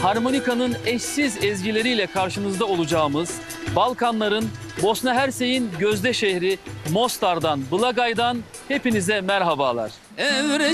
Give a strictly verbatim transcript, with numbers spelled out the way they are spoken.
harmonikanın eşsiz ezgileriyle karşınızda olacağımız Balkanların, Bosna Hersek'in gözde şehri Mostar'dan, Blagaj'dan hepinize merhabalar. Evre